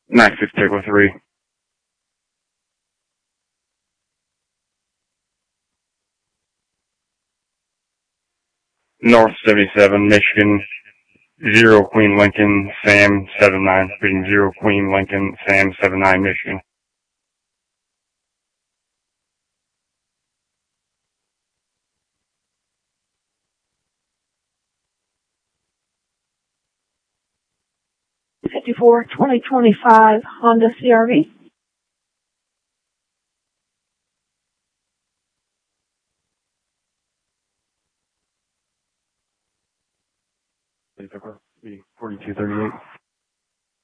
96 Tickle 3. North 77, Michigan. 0 Queen Lincoln, Sam 79. Speaking 0 Queen Lincoln, Sam 79, Michigan. '54 2025 Honda CRV. Be 4238.